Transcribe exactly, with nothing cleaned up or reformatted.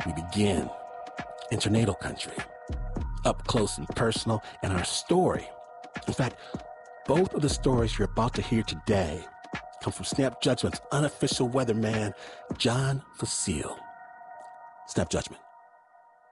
we begin. In tornado country, up close and personal, and our story. In fact, both of the stories you're about to hear today come from Snap Judgment's unofficial weatherman, John Fecile. Snap Judgment.